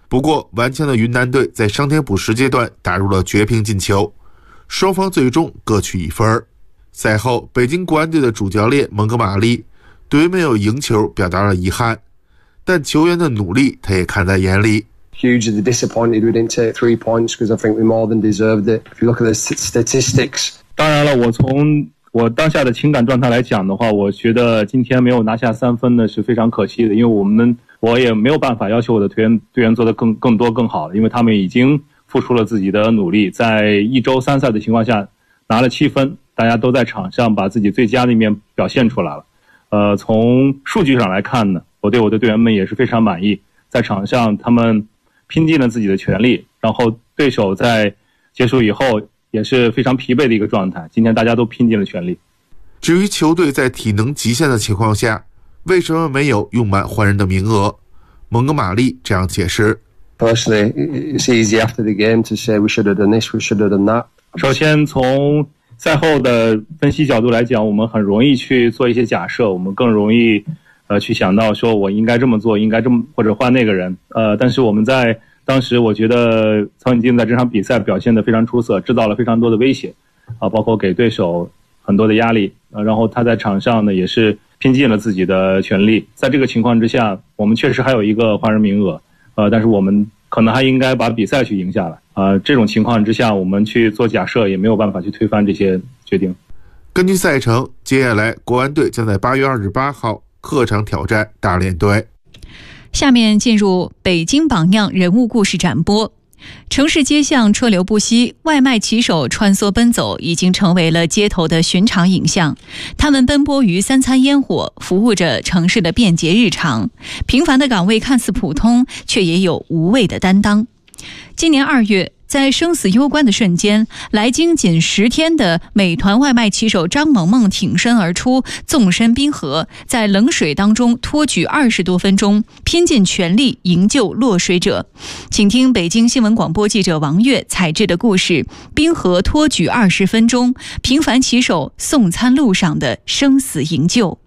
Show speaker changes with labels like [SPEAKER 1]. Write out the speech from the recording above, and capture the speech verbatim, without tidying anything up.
[SPEAKER 1] 不过顽强的云南队在上天补时阶段打入了绝平进球，双方最终各取一分。赛后，北京国安队的主教练蒙哥马利对于没有赢球表达了遗憾，但球员的努力他也看在眼里。
[SPEAKER 2] Hugely disappointed we didn't take three points because I think we more than deserved it. If you look at the statistics.
[SPEAKER 3] 当然了，我从我当下的情感状态来讲的话，我觉得今天没有拿下三分呢是非常可惜的，因为我们我也没有办法要求我的队员队员做得更更多更好了，因为他们已经付出了自己的努力，在一周三赛的情况下拿了七分，大家都在场上把自己最佳的一面表现出来了。呃，从数据上来看呢，我对我的队员们也是非常满意，在场上他们拼尽了自己的全力，然后对手在结束以后也是非常疲惫的一个状态，今天大家都拼尽了全力。
[SPEAKER 1] 至于球队在体能极限的情况下为什么没有用满换人的名额，蒙哥马利这样解释。
[SPEAKER 2] Personally, it's easy after the game to say we should have done this, we should have done that.
[SPEAKER 3] 首先从赛后的分析角度来讲，我们很容易去做一些假设，我们更容易呃去想到说我应该这么做，应该这么或者换那个人。呃，但是我们在当时我觉得曹云金在这场比赛表现得非常出色，制造了非常多的威胁啊，包括给对手很多的压力啊，然后他在场上呢也是拼尽了自己的全力。在这个情况之下，我们确实还有一个换人名额，呃，但是我们可能还应该把比赛去赢下来啊、呃。这种情况之下，我们去做假设也没有办法去推翻这些决定。
[SPEAKER 1] 根据赛程，接下来国安队将在八月二十八号客场挑战大连队。
[SPEAKER 4] 下面进入北京榜样人物故事展播。城市街巷车流不息，外卖骑手穿梭奔走已经成为了街头的寻常影像。他们奔波于三餐烟火，服务着城市的便捷日常。平凡的岗位看似普通，却也有无畏的担当。今年二月，在生死攸关的瞬间，来京仅十天的美团外卖骑手张萌萌挺身而出，纵身冰河，在冷水当中托举二十多分钟，拼尽全力营救落水者。请听北京新闻广播记者王悦采制的故事：冰河托举二十分钟，平凡骑手送餐路上的生死营救。